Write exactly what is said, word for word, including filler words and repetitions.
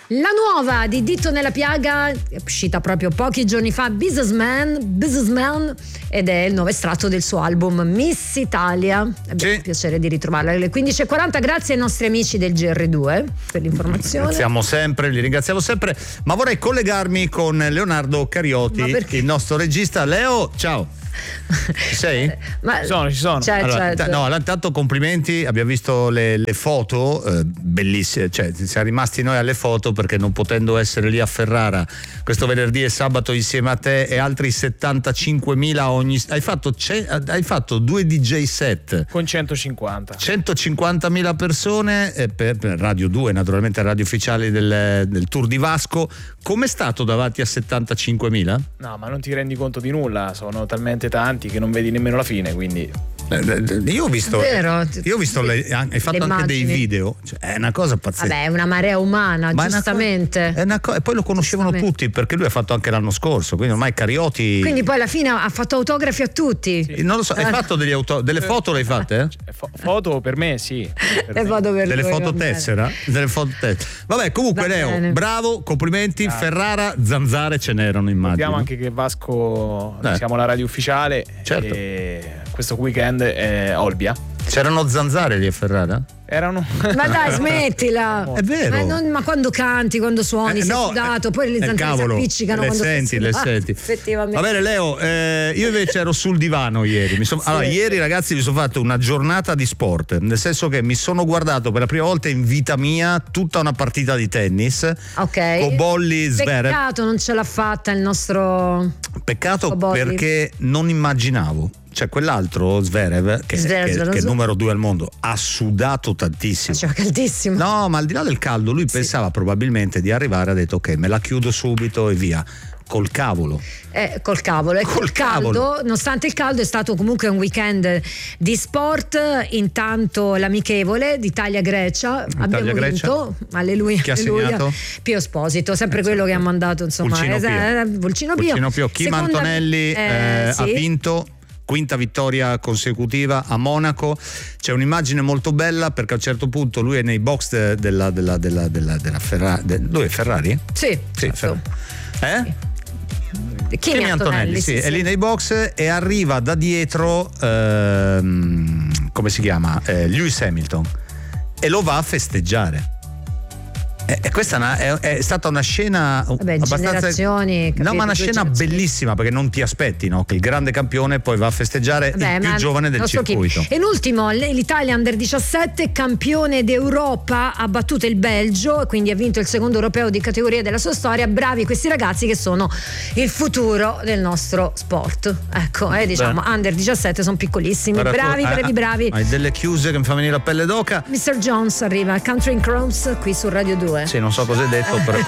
La nuova di Ditto nella piaga è uscita proprio pochi giorni fa, Businessman, Businessman, ed è il nuovo estratto del suo album Miss Italia. Abbiamo Sì. il piacere di ritrovarla alle quindici e quaranta. Grazie ai nostri amici del G R due per l'informazione. Ringraziamo sempre, li ringraziamo sempre, ma vorrei collegarmi con Leonardo Carioti, il nostro regista. Leo, ciao. Ci sei? Ma Ci sono, ci sono. C'è, Allora, c'è, t- c'è. no, allora, intanto complimenti, abbiamo visto le, le foto, eh, bellissime, cioè siamo rimasti noi alle foto perché non potendo essere lì a Ferrara questo venerdì e sabato insieme a te e altri settantacinquemila ogni... Hai fatto, ce- hai fatto due D J set Con centocinquanta. centocinquantamila persone eh, per, per Radio due, naturalmente radio ufficiale del, del Tour di Vasco. Com'è stato davanti a settantacinquemila? No, ma non ti rendi conto di nulla, sono talmente tanti che non vedi nemmeno la fine, quindi Io ho visto, Vero. io ho visto le, hai fatto Le anche dei immagini. video, cioè, è una cosa pazzesca. Vabbè, è una marea umana, Ma è una giustamente. co- è una co- e poi lo conoscevano Giustamente. tutti perché lui ha fatto anche l'anno scorso, quindi ormai Carioti. Quindi poi alla fine ha fatto autografi a tutti. Eh, non lo so, hai Eh. fatto degli auto, delle foto le hai fatte? Eh? fo- foto per me sì. Per E me. vado per Delle lui, foto va bene. tessera? Delle foto tessera. Vabbè, comunque Va Leo, bene. bravo, complimenti. Ferrara, zanzare ce n'erano, immagino. Sappiamo anche che Vasco Eh. siamo la radio ufficiale Certo. e questo weekend è Olbia. C'erano zanzare lì a Ferrara? Erano Ma dai, smettila! È vero. Ma, non- ma quando canti, quando suoni, Eh, sei no, sudato, eh, poi le eh, zanzare si cavolo, appiccicano le quando senti, sei le sudato. senti. Effettivamente. Va bene Leo, eh, io invece ero sul divano ieri. Mi son- Sì. Allora, ieri ragazzi mi sono fatto una giornata di sport, nel senso che mi sono guardato per la prima volta in vita mia tutta una partita di tennis. Ok. Cobolli, Zverev. Peccato non ce l'ha fatta il nostro. Peccato Cobolli. perché non immaginavo. Cioè quell'altro Zverev che, Zverev, che- Zverev. che è numero due al mondo ha sudato tantissimo. Faceva caldissimo. No, ma al di là del caldo lui pensava probabilmente di arrivare, ha detto ok, me la chiudo subito e via. Col cavolo. Eh, col cavolo. E Col col caldo, cavolo. nonostante il caldo, è stato comunque un weekend di sport. Intanto l'amichevole d'Italia-Grecia. Abbiamo Grecia. vinto. Alleluia. Chi ha alleluia. segnato? Pio Esposito, sempre quello che ha mandato, insomma. Pulcino Pio. eh, Pulcino Pio. Pulcino Pio. Kim Seconda- Antonelli eh, eh, sì. ha vinto. Quinta vittoria consecutiva a Monaco. C'è un'immagine molto bella perché a un certo punto lui è nei box de- della, della, della, della, della Ferrari. De- lui è Ferrari? Sì, Sì, certo. Ferrari. Eh? Kimi Kimi Antonelli, sì, sì, è sì. lì nei box e arriva da dietro, ehm, come si chiama? Eh, Lewis Hamilton, e lo va a festeggiare. E, e questa è, una- è- è stata una scena Vabbè, abbastanza. generazioni, no, capito, ma una due scena generazioni. bellissima perché non ti aspetti, no? Che il grande campione poi va a festeggiare Vabbè, il più ma giovane del non so chi. circuito. E in ultimo, l- l'Italia Under diciassette, campione d'Europa, ha battuto il Belgio, quindi ha vinto il secondo europeo di categoria della sua storia. Bravi questi ragazzi che sono il futuro del nostro sport. Ecco, eh, diciamo, Beh. Under diciassette sono piccolissimi. Guarda, tu- bravi, hai- bravi, bravi. Hai delle chiuse che mi fanno venire la pelle d'oca. mister Jones arriva, Country Crows qui su Radio due. Sì, non so cosa hai detto, però